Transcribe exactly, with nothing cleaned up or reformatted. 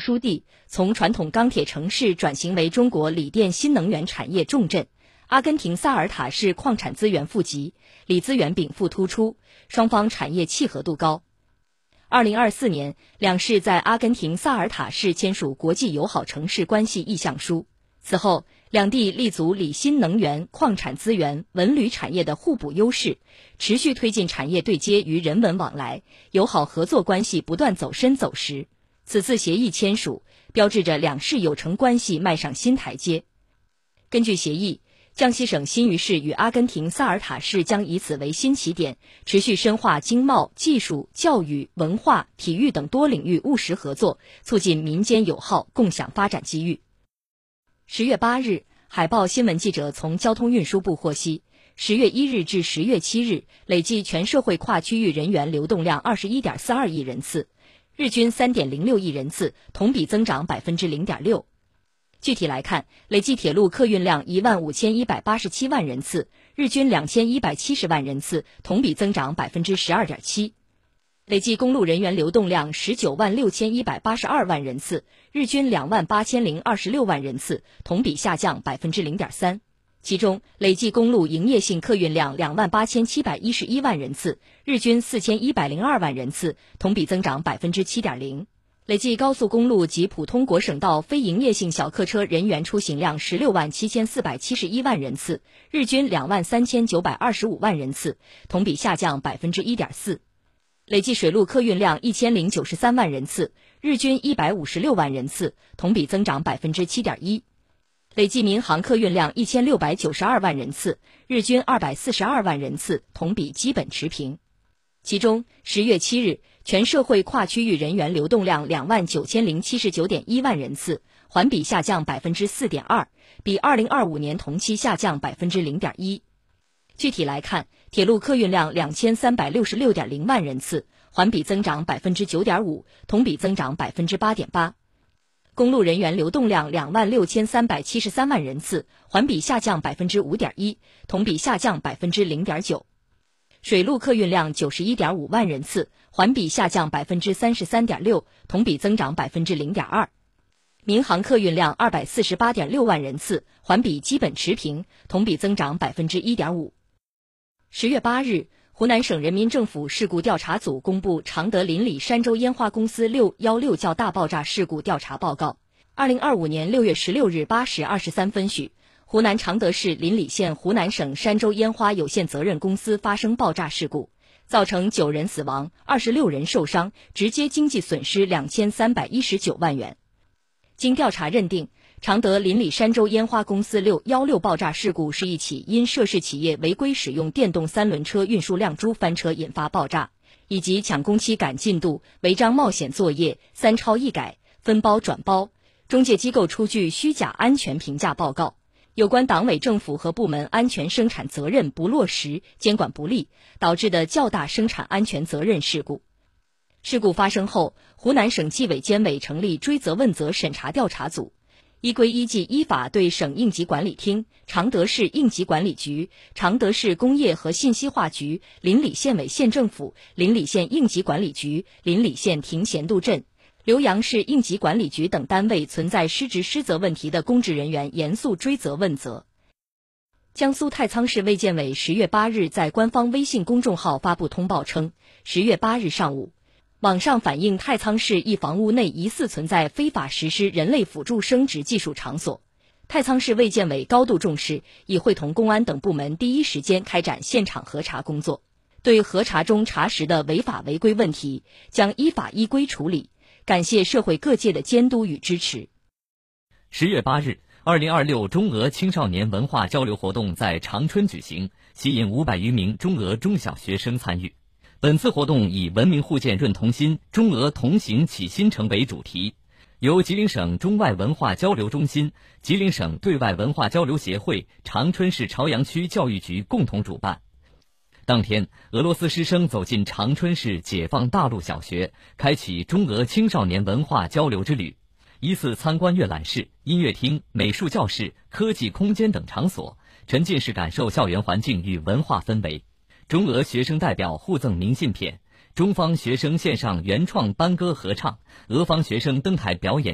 枢地，从传统钢铁城市转型为中国锂电新能源产业重镇。阿根廷萨尔塔市矿产资源富集，锂资源禀赋突出，双方产业契合度高。二零二四年，两市在阿根廷萨尔塔市签署国际友好城市关系意向书。此后，两地立足锂新能源、矿产资源、文旅产业的互补优势，持续推进产业对接与人文往来，友好合作关系不断走深走实。此次协议签署，标志着两市友城关系迈上新台阶。根据协议，江西省新余市与阿根廷萨尔塔市将以此为新起点，持续深化经贸、技术、教育、文化、体育等多领域务实合作，促进民间友好，共享发展机遇。十月八日，海报新闻记者从交通运输部获悉，十月一日至十月七日，累计全社会跨区域人员流动量 二十一点四二亿人次，日均 三点零六亿人次，同比增长 百分之零点六。具体来看，累计铁路客运量一万五千一百八十七万人次，日均两千一百七十万人次，同比增长 百分之十二点七。累计公路人员流动量十九万六千一百八十二万人次，日均两万八千零二十六万人次，同比下降 百分之零点三。其中，累计公路营业性客运量两万八千七百一十一万人次，日均四千一百零二万人次，同比增长 百分之七点零。累计高速公路及普通国省道非营业性小客车人员出行量十六万七千四百七十一万人次，日均两万三千九百二十五万人次，同比下降 百分之一点四。累计水路客运量一千零九十三万人次，日均一百五十六万人次，同比增长 百分之七点一。累计民航客运量一千六百九十二万人次，日均二百四十二万人次，同比基本持平。其中，十月七日，全社会跨区域人员流动量两万九千零七十九点一万人次，环比下降 百分之四点二， 比二零二五年同期下降 百分之零点一。具体来看，铁路客运量两千三百六十六点零万人次，环比增长 百分之九点五， 同比增长 百分之八点八。公路人员流动量两万六千三百七十三万人次，环比下降 百分之五点一， 同比下降 百分之零点九。水路客运量九十一点五万人次，环比下降 百分之三十三点六， 同比增长 百分之零点二。民航客运量二百四十八点六万人次，环比基本持平，同比增长 百分之一点五。十月八日，湖南省人民政府事故调查组公布常德邻里山州烟花公司六一六较大爆炸事故调查报告。二零二五年六月十六日八时二十三分许，湖南常德市邻里县湖南省山州烟花有限责任公司发生爆炸事故，造成九人死亡，二十六人受伤，直接经济损失两千三百一十九万元。经调查认定，常德邻里山州烟花公司六一六爆炸事故是一起因涉事企业违规使用电动三轮车运输亮珠翻车引发爆炸，以及抢工期赶进度、违章冒险作业、三超一改、分包转包、中介机构出具虚假安全评价报告，有关党委政府和部门安全生产责任不落实、监管不力，导致的较大生产安全责任事故。事故发生后，湖南省纪委监委成立追责问责审查调查组，依规依纪依法对省应急管理厅、常德市应急管理局、常德市工业和信息化局、邻里县委县政府、邻里县应急管理局、邻里县亭贤渡镇、浏阳市应急管理局等单位存在失职失责问题的公职人员严肃追责问责。江苏太仓市卫健委十月八日在官方微信公众号发布通报称，十月八日上午，网上反映太仓市一房屋内疑似存在非法实施人类辅助生殖技术场所。太仓市卫健委高度重视，已会同公安等部门第一时间开展现场核查工作，对核查中查实的违法违规问题将依法依规处理，感谢社会各界的监督与支持。 十月八日，二零二六中俄青少年文化交流活动在长春举行，吸引五百余名中俄中小学生参与。本次活动以文明互鉴润同心，中俄同行启新城为主题，由吉林省中外文化交流中心、吉林省对外文化交流协会、长春市朝阳区教育局共同主办。当天，俄罗斯师生走进长春市解放大路小学，开启中俄青少年文化交流之旅，依次参观阅览室、音乐厅、美术教室、科技空间等场所，沉浸式感受校园环境与文化氛围。中俄学生代表互赠明信片，中方学生献上原创班歌合唱，俄方学生登台表演